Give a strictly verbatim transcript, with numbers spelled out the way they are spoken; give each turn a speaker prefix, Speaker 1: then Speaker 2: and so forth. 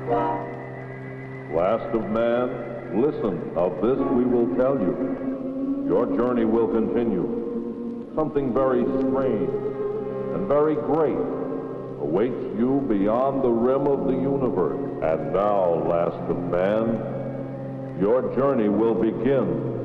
Speaker 1: Last of man, listen, of this we will tell you. Your journey will continue. Something very strange and very great awaits you beyond the rim of the universe. And now, last of man, your journey will begin.